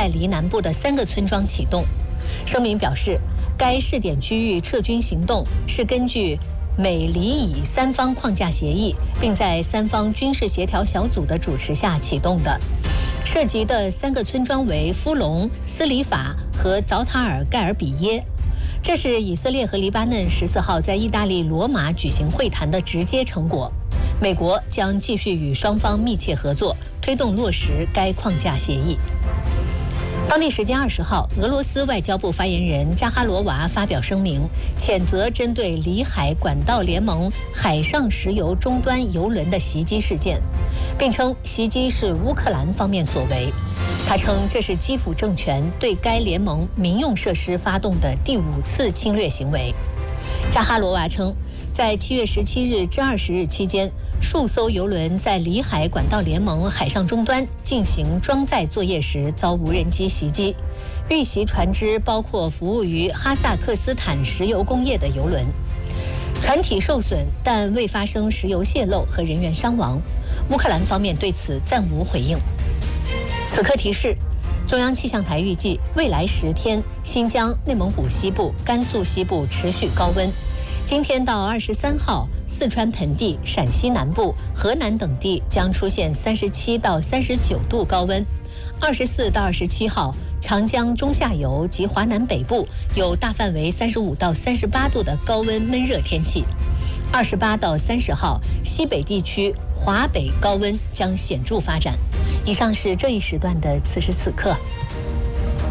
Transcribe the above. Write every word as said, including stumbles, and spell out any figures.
在离南部的三个村庄启动。声明表示，该试点区域撤军行动是根据美黎以三方框架协议，并在三方军事协调小组的主持下启动的。涉及的三个村庄为夫龙、斯里法和早塔尔盖尔比耶。这是以色列和黎巴嫩十四号在意大利罗马举行会谈的直接成果。美国将继续与双方密切合作，推动落实该框架协议。当地时间二十号，俄罗斯外交部发言人扎哈罗娃发表声明，谴责针对里海管道联盟海上石油终端油轮的袭击事件，并称袭击是乌克兰方面所为。他称这是基辅政权对该联盟民用设施发动的第五次侵略行为。扎哈罗娃称，在七月十七日至二十日期间，数艘油轮在里海管道联盟海上终端进行装载作业时遭无人机袭击，遇袭船只包括服务于哈萨克斯坦石油工业的油轮。船体受损，但未发生石油泄漏和人员伤亡。乌克兰方面对此暂无回应。此刻提示，中央气象台预计未来十天，新疆、内蒙古西部、甘肃西部持续高温。今天到二十三号，四川盆地、陕西南部、河南等地将出现三十七到三十九度高温。二十四到二十七号，长江中下游及华南北部有大范围三十五到三十八度的高温闷热天气。二十八到三十号，西北地区华北高温将显著发展。以上是这一时段的此时此刻。